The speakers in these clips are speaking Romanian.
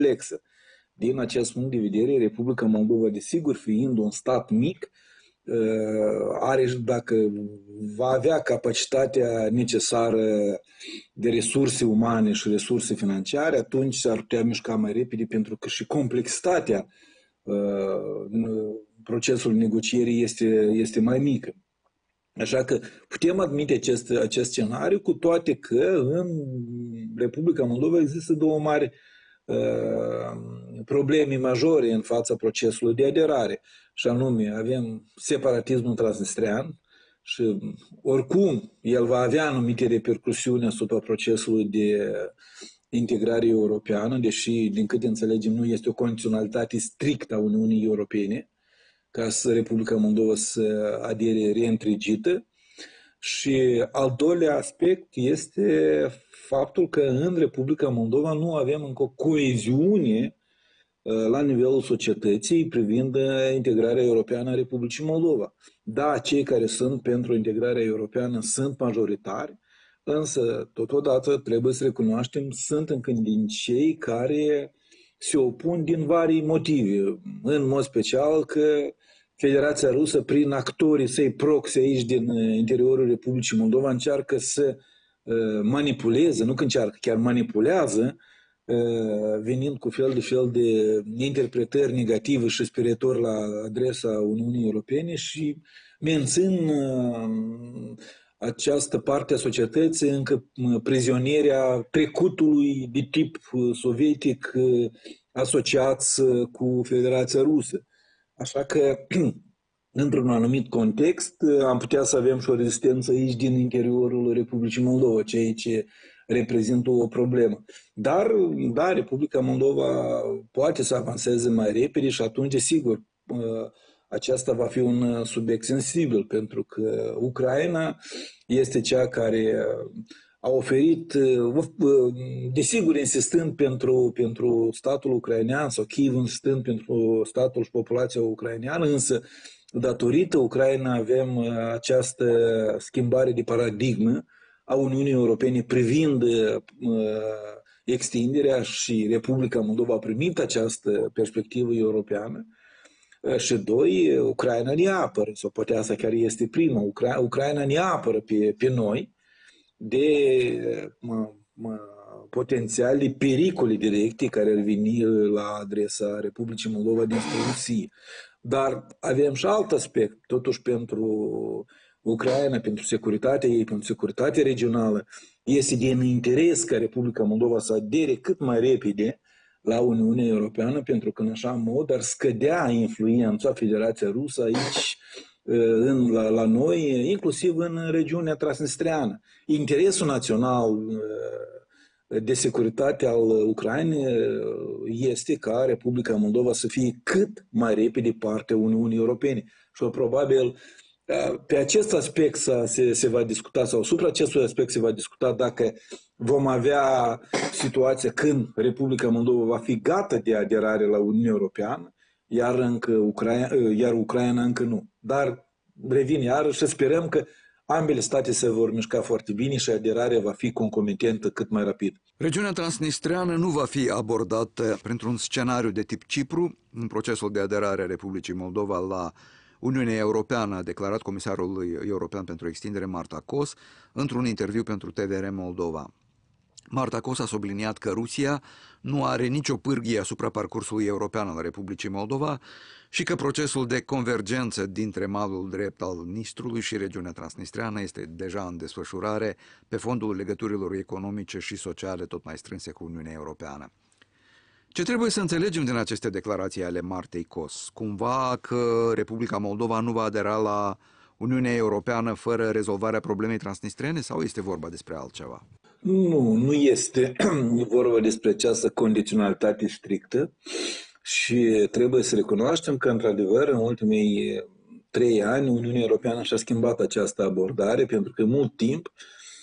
complexă. Din acest punct de vedere, Republica Moldova, desigur, fiind un stat mic, are, dacă va avea capacitatea necesară de resurse umane și resurse financiare, atunci s-ar putea mișca mai repede, pentru că și complexitatea procesului negocierii este mai mică. Așa că putem admite acest scenariu, cu toate că în Republica Moldova există două mari probleme majore în fața procesului de aderare. Și anume, avem separatismul transnistrean și oricum el va avea anumite repercusiuni asupra procesului de integrare europeană, deși, din câte înțelegem, nu este o condiționalitate strictă a Uniunii Europene ca să Republica Moldova să adere reîntregită. Și al doilea aspect este faptul că în Republica Moldova nu avem încă o coeziune la nivelul societății privind integrarea europeană a Republicii Moldova. Da, cei care sunt pentru integrarea europeană sunt majoritari, însă totodată trebuie să recunoaștem, sunt încă din cei care se opun din vari motive, în mod special că Federația Rusă, prin actorii săi proxy aici din interiorul Republicii Moldova, încearcă să manipuleze, nu că încearcă, chiar manipulează, venind cu fel de interpretări negative și speritori la adresa Uniunii Europene și mențin această parte a societății încă prizonierea trecutului de tip sovietic asociați cu Federația Rusă. Așa că, într-un anumit context, am putea să avem și o rezistență aici din interiorul Republicii Moldova, ceea ce reprezintă o problemă. Dar, da, Republica Moldova poate să avanseze mai repede și atunci, sigur, aceasta va fi un subiect sensibil, pentru că Ucraina este cea care a oferit, desigur, insistând pentru statul ucrainean, sau Kiev insistând pentru statul și populația ucraineană, însă datorită Ucraina avem această schimbare de paradigmă a Uniunii Europene privind extinderea, și Republica Moldova a primit această perspectivă europeană. Și doi, Ucraina ne apără, sau poate asta chiar este prima, Ucraina ne apără pe noi de potențiale pericole directe care ar veni la adresa Republicii Moldova dinspre Rusia. Dar avem și alt aspect, totuși pentru Ucraina, pentru securitatea ei, pentru securitatea regională, este de interes ca Republica Moldova să adere cât mai repede la Uniunea Europeană, pentru că în așa mod ar scădea influența Federației Rusă aici, la noi, inclusiv în regiunea transnistreană. Interesul național de securitate al Ucrainei este ca Republica Moldova să fie cât mai repede parte a Uniunii Europene. Și probabil pe acest aspect se va discuta, sau supra acestui aspect se va discuta, dacă vom avea situația când Republica Moldova va fi gata de aderare la Uniunea Europeană, iar Ucraina încă nu. Dar revin iarăși și sperăm că ambele state se vor mișca foarte bine și aderarea va fi concomitentă cât mai rapid. Regiunea transnistreană nu va fi abordată printr-un scenariu de tip Cipru în procesul de aderare a Republicii Moldova la Uniunea Europeană, a declarat comisarul european pentru extindere Marta Kos într-un interviu pentru TVR Moldova. Marta Kos a subliniat că Rusia nu are nicio pârghie asupra parcursului european al Republicii Moldova și că procesul de convergență dintre malul drept al Nistrului și regiunea transnistreană este deja în desfășurare pe fondul legăturilor economice și sociale tot mai strânse cu Uniunea Europeană. Ce trebuie să înțelegem din aceste declarații ale Martei Kos? Cumva că Republica Moldova nu va adera la Uniunea Europeană fără rezolvarea problemei transnistrene, sau este vorba despre altceva? Nu este vorba despre această condiționalitate strictă și trebuie să recunoaștem că, într-adevăr, în ultimii 3 ani, Uniunea Europeană și-a schimbat această abordare, pentru că mult timp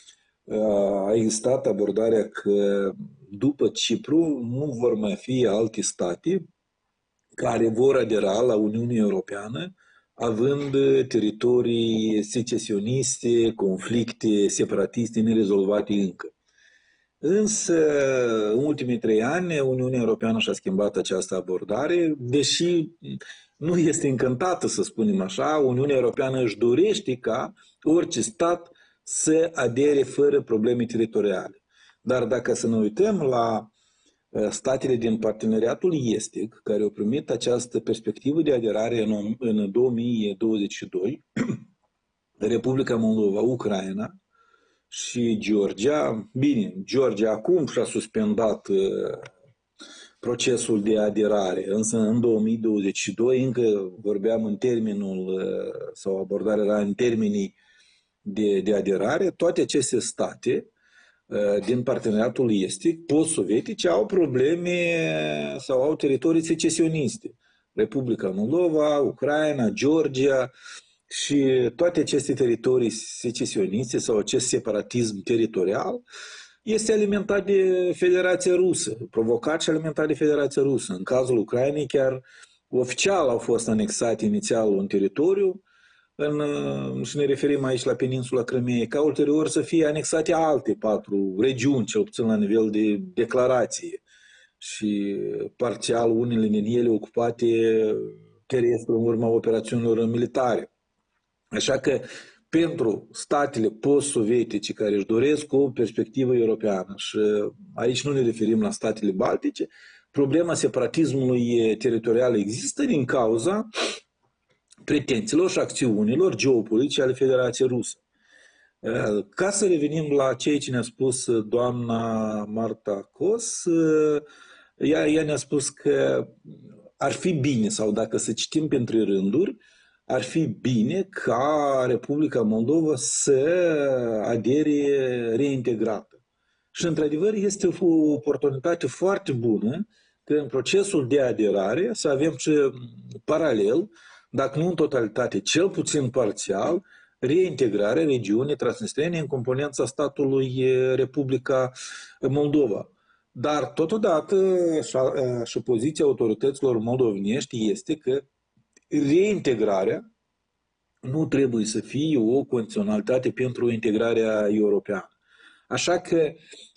a existat abordarea că după Cipru nu vor mai fi alte state care vor adera la Uniunea Europeană având teritorii secesioniste, conflicte separatiste nerezolvate încă. Însă, în ultimii 3 ani, Uniunea Europeană și-a schimbat această abordare, deși nu este încântată, să spunem așa, Uniunea Europeană își dorește ca orice stat să adere fără probleme teritoriale. Dar dacă să ne uităm la statele din parteneriatul estic, care au primit această perspectivă de aderare în 2022, Republica Moldova, Ucraina și Georgia. Bine, Georgia acum și-a suspendat procesul de aderare, însă în 2022 încă vorbeam în termenul, sau abordarea era în termenii de aderare. Toate aceste state din parteneriatul estic, post-sovietice, au probleme sau au teritorii secesioniste. Republica Moldova, Ucraina, Georgia și toate aceste teritorii secesioniste sau acest separatism teritorial este alimentat de Federația Rusă, provocat și alimentat de Federația Rusă. În cazul Ucrainei chiar oficial au fost anexate inițial un teritoriu, și ne referim aici la peninsula Crimeei, ca ulterior să fie anexate alte 4 regiuni, cel puțin la nivel de declarație, și parțial unele din ele ocupate terestru în urma operațiunilor militare. Așa că pentru statele post-sovietice care își doresc o perspectivă europeană, și aici nu ne referim la statele baltice, problema separatismului teritorial există din cauza pretențiilor și acțiunilor geopolitice ale Federației Rusă. Ca să revenim la ceea ce ne-a spus doamna Marta Kos, ea ne-a spus că ar fi bine, sau dacă să citim printre rânduri, ar fi bine ca Republica Moldova să adere reintegrată. Și într-adevăr este o oportunitate foarte bună că în procesul de aderare să avem și paralel, dacă nu în totalitate, cel puțin parțial, reintegrarea regiunii transnistrene în componența statului Republica Moldova. Dar totodată și poziția autorităților moldovenești este că reintegrarea nu trebuie să fie o condiționalitate pentru integrarea europeană. Așa că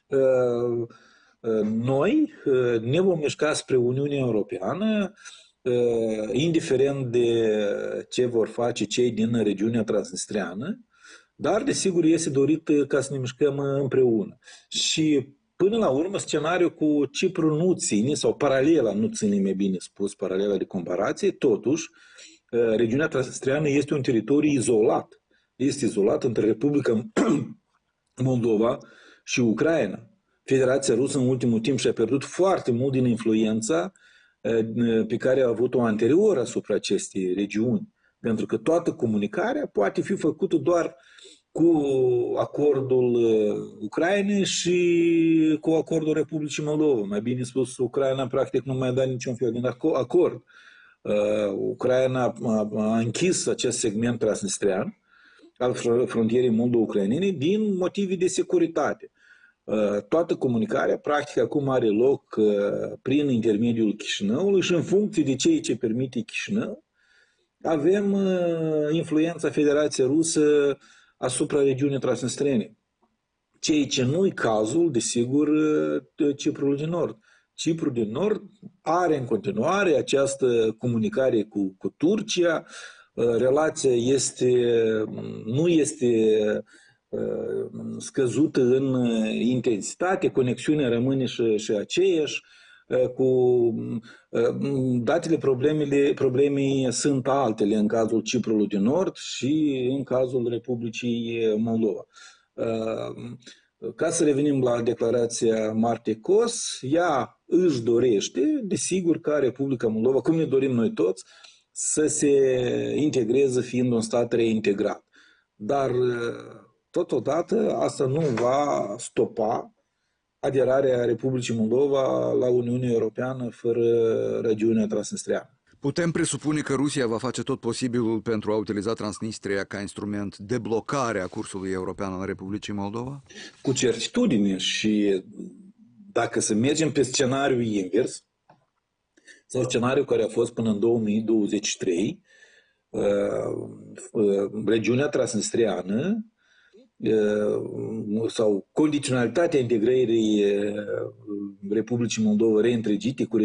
noi ne vom mișca spre Uniunea Europeană, indiferent de ce vor face cei din regiunea transnistreană, dar desigur este dorit ca să ne mișcăm împreună. Și până la urmă scenariul cu Cipru nu ține, sau paralela nu ține, mai bine spus, paralela de comparație, totuși regiunea transnistreană este un teritoriu izolat. Este izolat între Republica Moldova și Ucraina. Federația Rusă în ultimul timp și-a pierdut foarte mult din influența pe care a avut-o anterior asupra acestei regiuni. Pentru că toată comunicarea poate fi făcută doar cu acordul Ucrainei și cu acordul Republicii Moldova. Mai bine spus, Ucraina practic nu mai a dat niciun fel de acord. Ucraina a închis acest segment transnistrean al frontierei moldo-ucrainene din motive de securitate. Toată comunicarea practic acum are loc prin intermediul Chișinăului și în funcție de ceea ce permite Chișinău avem influența Federației Rusă asupra regiunii transnistrene. Ceea ce nu-i cazul, desigur, Ciprul din Nord. Ciprul din Nord are în continuare această comunicare cu Turcia, relația nu este scăzută în intensitate, conexiunea rămâne și aceeași, cu datele problemei sunt altele în cazul Ciprului din Nord și în cazul Republicii Moldova. Ca să revenim la declarația Martei Kos, ea își dorește, desigur, ca Republica Moldova, cum ne dorim noi toți, să se integreze fiind un stat reintegrat. Dar totodată asta nu va stopa aderarea Republicii Moldova la Uniunea Europeană fără regiunea transnistreană. Putem presupune că Rusia va face tot posibilul pentru a utiliza Transnistria ca instrument de blocare a cursului european al Republicii Moldova? Cu certitudine, și dacă să mergem pe scenariul invers, sau scenariul care a fost până în 2023, regiunea transnistriană sau condiționalitatea integrării Republicii Moldova reîntregite cu